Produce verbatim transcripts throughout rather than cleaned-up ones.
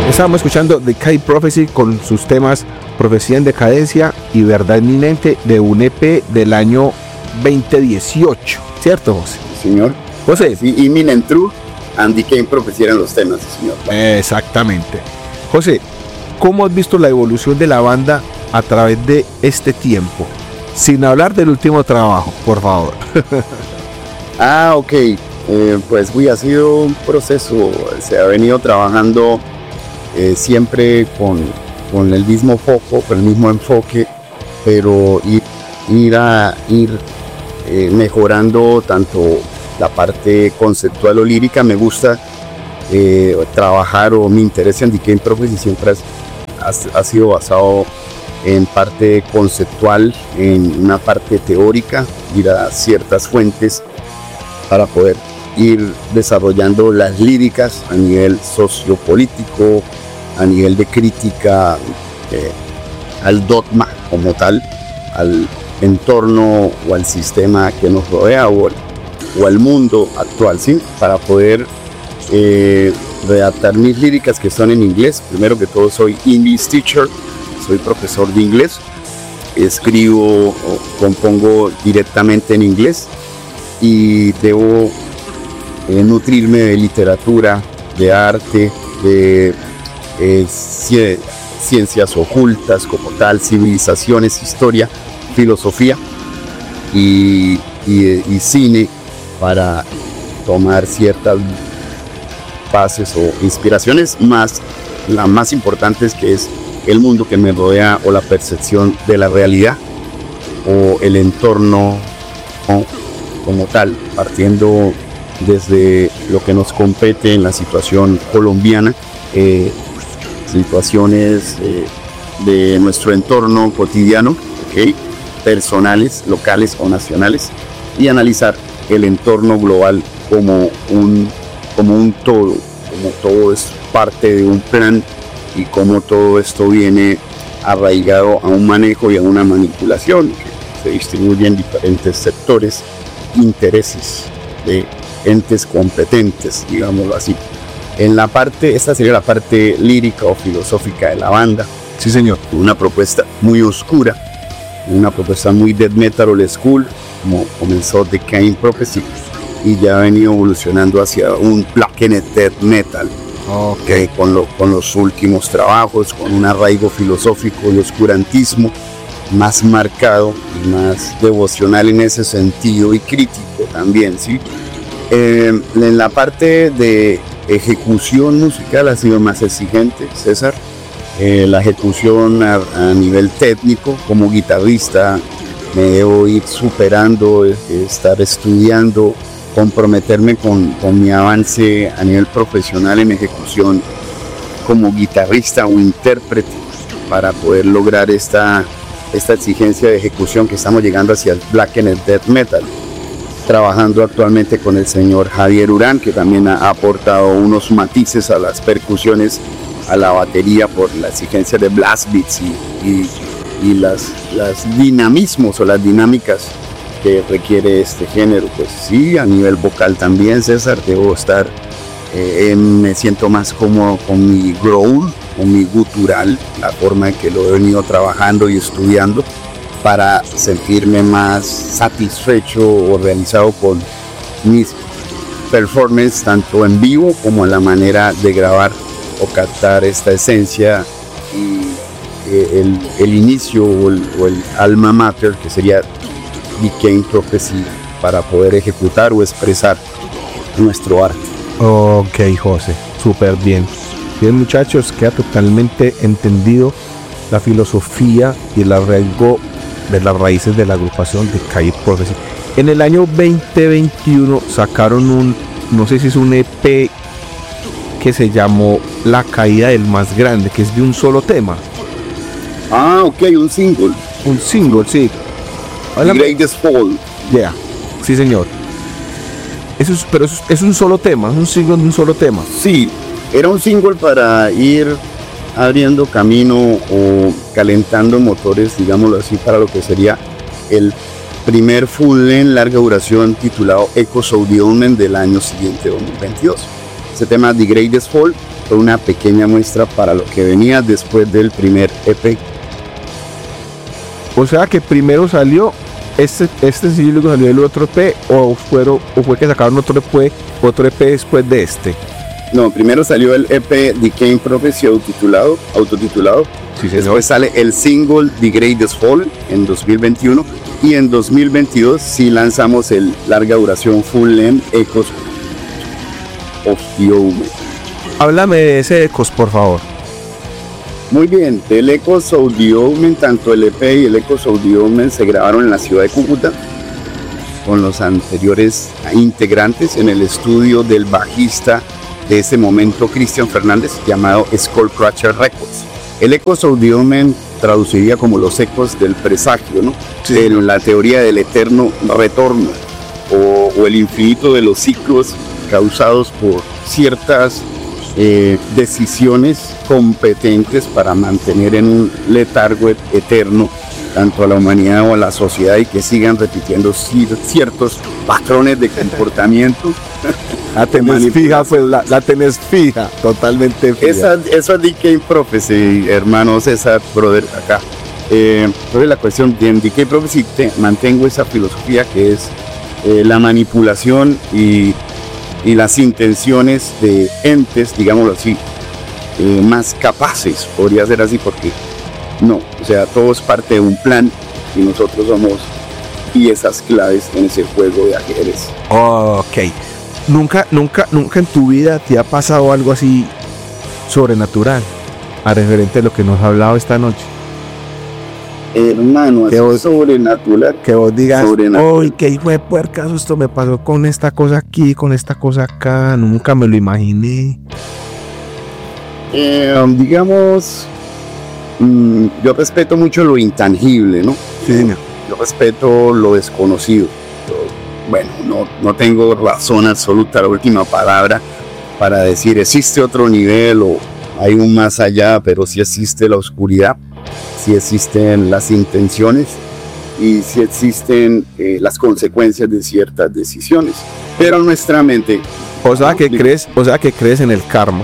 Estábamos escuchando Decay Prophecy con sus temas Profecía en Decadencia y Verdad Inminente de un E P del año veinte dieciocho, ¿cierto, José? Señor. José. Sí, Imminent Truth and Decay Prophecy eran los temas, señor. Exactamente. José, ¿cómo has visto la evolución de la banda a través de este tiempo? Sin hablar del último trabajo, por favor. Ah, ok. Eh, pues uy, ha sido un proceso. Se ha venido trabajando eh, siempre con, con el mismo foco, con el mismo enfoque, pero ir, ir a ir eh, mejorando tanto la parte conceptual o lírica. Me gusta eh, trabajar, o mi interés en Decay Prophecy siempre ha, ha, ha sido basado en parte conceptual, en una parte teórica, ir a ciertas fuentes para poder ir desarrollando las líricas a nivel sociopolítico, a nivel de crítica eh, al dogma como tal, al entorno o al sistema que nos rodea o, o al mundo actual, ¿sí? Para poder eh, redactar mis líricas, que son en inglés. Primero que todo, soy English teacher, soy profesor de inglés, escribo o compongo directamente en inglés y debo eh, nutrirme de literatura, de arte, de eh, ci- ciencias ocultas como tal, civilizaciones, historia, filosofía y, y, y cine, para tomar ciertas bases o inspiraciones, más la más importante es que es el mundo que me rodea, o la percepción de la realidad o el entorno, ¿no?, como tal, partiendo desde lo que nos compete en la situación colombiana, eh, situaciones eh, de nuestro entorno cotidiano, ¿okay?, personales, locales o nacionales, y analizar el entorno global como un, como un todo, como todo es parte de un plan y cómo todo esto viene arraigado a un manejo y a una manipulación que se distribuye en diferentes sectores, intereses de entes competentes, digámoslo así. En la parte, esta sería la parte lírica o filosófica de la banda. Sí, señor. Una propuesta muy oscura, una propuesta muy death metal old school, como comenzó Decay Prophecy, y ya ha venido evolucionando hacia un blackened death metal. Okay. Con, lo, con los últimos trabajos, con un arraigo filosófico y oscurantismo más marcado y más devocional en ese sentido, y crítico también, ¿sí? Eh, en la parte de ejecución musical ha sido más exigente, César. Eh, la ejecución a, a nivel técnico, como guitarrista, me debo ir superando, eh, estar estudiando, comprometerme con, con mi avance a nivel profesional en ejecución como guitarrista o intérprete, para poder lograr esta, esta exigencia de ejecución que estamos llegando hacia el blackened death metal. Trabajando actualmente con el señor Javier Urán, que también ha aportado unos matices a las percusiones, a la batería, por la exigencia de blast beats y, y, y las, las dinamismos o las dinámicas que requiere este género. Pues sí, a nivel vocal también, César, debo estar, eh, me siento más cómodo con mi growl, con mi gutural, la forma en que lo he venido trabajando y estudiando, para sentirme más satisfecho o realizado con mis performances, tanto en vivo como en la manera de grabar o captar esta esencia y eh, el, el inicio o el, o el alma mater, que sería Decay Prophecy, para poder ejecutar o expresar nuestro arte. Ok, José, súper bien. Bien, muchachos, queda totalmente entendido la filosofía y el arraigo de las raíces de la agrupación Decay Prophecy. En el año veinte veintiuno sacaron un, no sé si es un E P que se llamó La Caída del Más Grande, que es de un solo tema. Ah, ok, un single. Un single, sí. The Greatest Fall. Ya, yeah. Sí, señor. Eso es, pero eso es, es un solo tema, es un single de un solo tema. Sí, era un single para ir abriendo camino o calentando motores, digámoslo así, para lo que sería el primer full length larga duración titulado Echoes of the Omen del año siguiente, dos mil veintidós. Ese tema, The Greatest Fall, fue una pequeña muestra para lo que venía después del primer E P. O sea que primero salió este, este sencillo y luego salió el otro E P, o, fueron, o fue que sacaron otro E P, otro E P después de este. No, primero salió el E P Decaying Prophecy autotitulado, autotitulado. Sí, señor. Después sale el single The Greatest Fall en dos mil veintiuno y en dos mil veintidós sí lanzamos el larga duración Full Length Echoes of the Omen. Háblame de ese Ecos, por favor. Muy bien, el Echoes of the Omen, tanto el E P y el Echoes of the Omen se grabaron en la ciudad de Cúcuta con los anteriores integrantes en el estudio del bajista de ese momento, Cristian Fernández, llamado Skullcrusher Records. El Echoes of the Omen traduciría como los ecos del presagio, ¿no? Sí. De la teoría del eterno retorno o, o el infinito de los ciclos causados por ciertas eh, decisiones competentes para mantener en un letargo eterno tanto a la humanidad o a la sociedad y que sigan repitiendo ciertos patrones de comportamiento. La tenés fija, pues la, la tenés fija, totalmente fija. Esa, esa es Decaying Prophecy, hermano César, brother, acá. Eh, entonces la cuestión de en Decaying Prophecy te mantengo esa filosofía que es eh, la manipulación y, y las intenciones de entes, digámoslo así, eh, más capaces, podría ser así, porque no, o sea, todo es parte de un plan y nosotros somos piezas claves en ese juego de ajedrez. Ok. Nunca, nunca, nunca en tu vida te ha pasado algo así sobrenatural, a referente a lo que nos ha hablado esta noche. Hermano, que vos, sobrenatural. Que vos digas, ¡ay, qué hijo de puerca susto me pasó con esta cosa aquí, con esta cosa acá! Nunca me lo imaginé. Eh, digamos, mmm, yo respeto mucho lo intangible, ¿no? Sí, señor. Yo respeto lo desconocido. Bueno, no, no tengo razón absoluta, la última palabra, para decir existe otro nivel o hay un más allá, pero sí existe la oscuridad, sí existen las intenciones y sí existen eh, las consecuencias de ciertas decisiones. Pero nuestra mente... O sea, que crees, o sea que crees en el karma.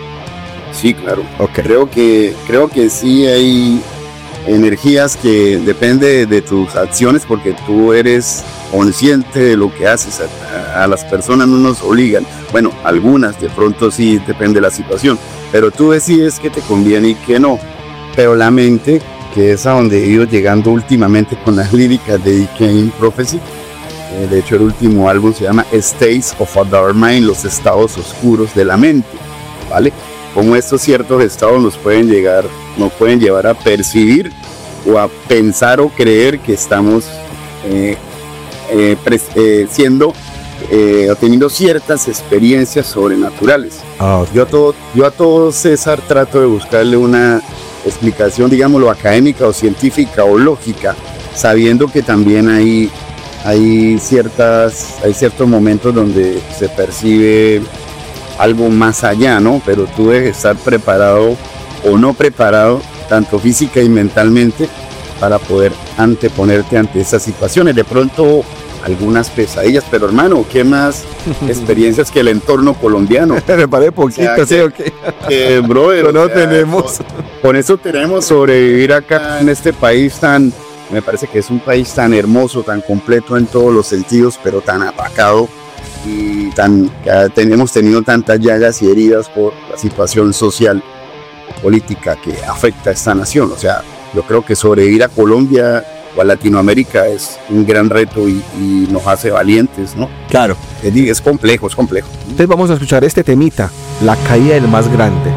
Sí, claro. Okay. Creo que, creo que sí hay energías que depende de tus acciones porque tú eres consciente de lo que haces. A, a las personas no nos obligan, bueno, algunas de pronto sí, depende de la situación, pero tú decides que te conviene y que no. Pero la mente, que es a donde he ido llegando últimamente con las líricas de Decaying Prophecy, eh, de hecho el último álbum se llama States of a Dark Mind, los estados oscuros de la mente, ¿vale? Como estos ciertos estados nos pueden llegar, nos pueden llevar a percibir o a pensar o creer que estamos eh, eh, pres, eh, siendo eh, o teniendo ciertas experiencias sobrenaturales. Oh. Yo a todo, yo a todo César trato de buscarle una explicación, digámoslo, académica o científica o lógica, sabiendo que también hay, hay ciertas, hay ciertos momentos donde se percibe algo más allá, ¿no? Pero tú debes estar preparado o no preparado, tanto física y mentalmente, para poder anteponerte ante esas situaciones. De pronto, algunas pesadillas, pero hermano, ¿qué más experiencias que el entorno colombiano? Me parece poquito, o sea, sí, que, okay. que, brother, no o sea, tenemos. Con, con eso tenemos sobrevivir acá en este país tan, me parece que es un país tan hermoso, tan completo en todos los sentidos, pero tan apacado. Y tan, que hemos tenido tantas llagas y heridas por la situación social, política que afecta a esta nación. O sea, yo creo que sobrevivir a Colombia o a Latinoamérica es un gran reto y, y nos hace valientes, ¿no? Claro. Es, es complejo, es complejo. Entonces vamos a escuchar este temita, La caída del más grande.